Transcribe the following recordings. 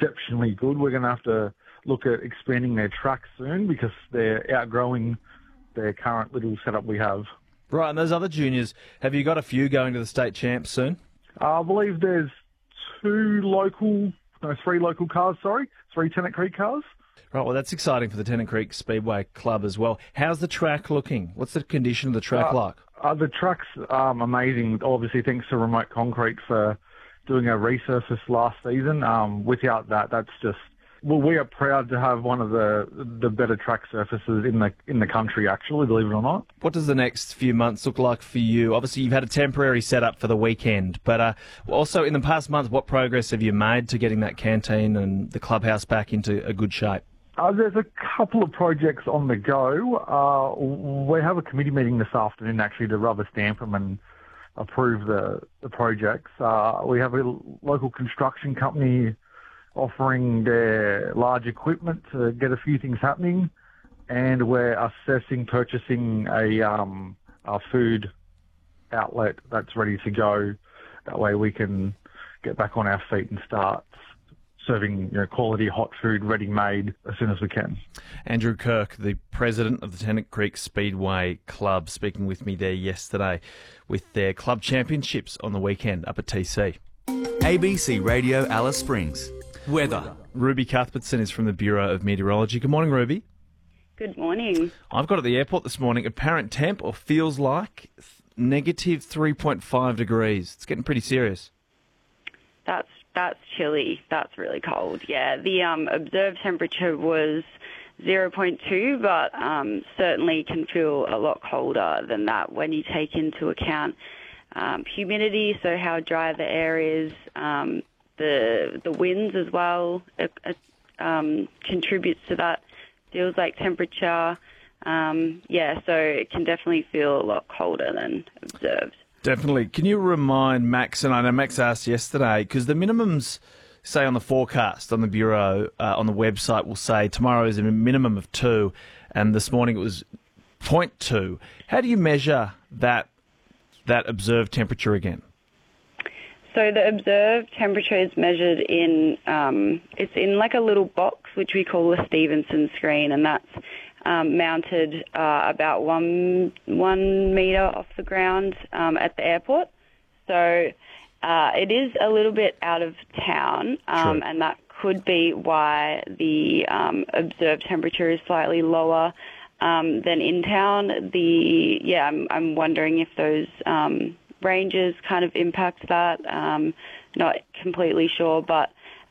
exceptionally good. We're going to have to look at expanding their tracks soon because they're outgrowing their current little setup we have. Right, and those other juniors, have you got a few going to the state champs soon? I believe there's three local cars, three Tennant Creek cars. Right, well, that's exciting for the Tennant Creek Speedway Club as well. How's the track looking? What's the condition of the track like? The track's amazing, obviously thanks to Remote Concrete for doing a resurface last season. Without that, that's just... Well, we are proud to have one of the better track surfaces in the country, actually, believe it or not. What does the next few months look like for you? Obviously, you've had a temporary setup for the weekend, but also in the past month, what progress have you made to getting that canteen and the clubhouse back into a good shape? There's a couple of projects on the go. We have a committee meeting this afternoon, actually, to rubber stamp them and approve the projects. We have a local construction company offering their large equipment to get a few things happening, and we're assessing purchasing a food outlet that's ready to go. That way we can get back on our feet and start serving quality hot food ready-made as soon as we can. Andrew Kirk, the president of the Tennant Creek Speedway Club, speaking with me there yesterday with their club championships on the weekend up at TC. ABC Radio Alice Springs. Weather. Ruby Cuthbertson is from the Bureau of Meteorology. Good morning, Ruby. Good morning. I've got at the airport this morning apparent temp, or feels like, negative 3.5 degrees. It's getting pretty serious. That's chilly. That's really cold. Yeah, the observed temperature was 0.2, but certainly can feel a lot colder than that when you take into account humidity, so how dry the air is, the winds as well contributes to that. Feels like temperature. So it can definitely feel a lot colder than observed. Definitely. Can you remind Max, and I know Max asked yesterday, because the minimums, say on the forecast on the Bureau, on the website will say tomorrow is a minimum of 2, and this morning it was 0.2. How do you measure that observed temperature again? So the observed temperature is measured in, it's in like a little box, which we call a Stevenson screen, and that's mounted about one metre off the ground at the airport. So it is a little bit out of town, and that could be why the observed temperature is slightly lower than in town. I'm wondering if those ranges kind of impact that. Not completely sure, but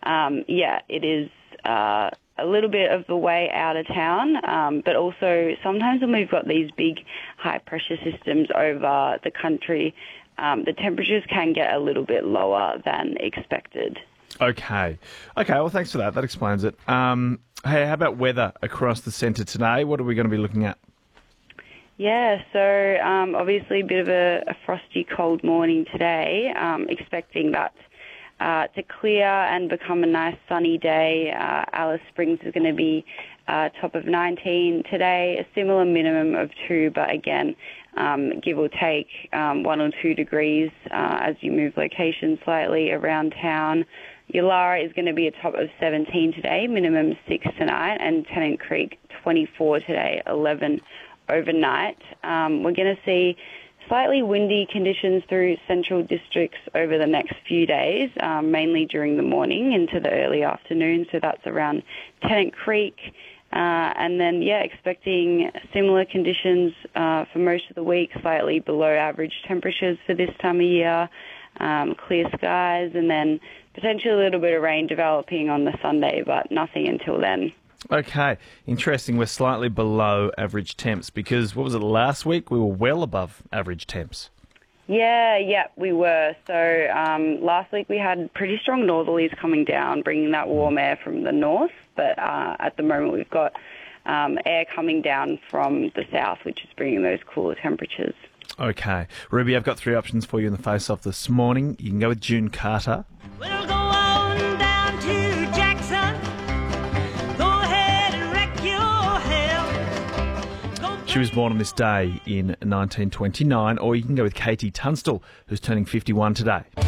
it is a little bit of the way out of town, but also sometimes when we've got these big high pressure systems over the country, the temperatures can get a little bit lower than expected. Okay, well, thanks for that. That explains it. Hey, how about weather across the centre today? What are we going to be looking at? Yeah, so obviously a bit of a frosty, cold morning today. Expecting that to clear and become a nice sunny day. Alice Springs is going to be top of 19 today, a similar minimum of 2, but again, give or take 1 or 2 degrees as you move location slightly around town. Yulara is going to be a top of 17 today, minimum 6 tonight, and Tennant Creek 24 today, 11 overnight. We're going to see slightly windy conditions through central districts over the next few days, mainly during the morning into the early afternoon, so that's around Tennant Creek. And then, expecting similar conditions for most of the week, slightly below average temperatures for this time of year, clear skies, and then potentially a little bit of rain developing on the Sunday, but nothing until then. Okay, interesting. We're slightly below average temps because, what was it, last week? We were well above average temps. Yeah, we were. So last week we had pretty strong northerlies coming down, bringing that warm air from the north. But at the moment we've got air coming down from the south, which is bringing those cooler temperatures. Okay. Ruby, I've got 3 options for you in the face-off this morning. You can go with June Carter. We'll go on down to Jackson. Go ahead and wreck your hell. She was born on this day in 1929. Or you can go with Katie Tunstall, who's turning 51 today.